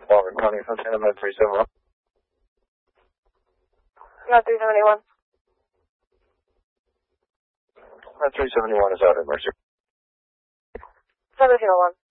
Marvin County, Santana Med 371. Med 371. Med 371 is out at Mercer. 1701.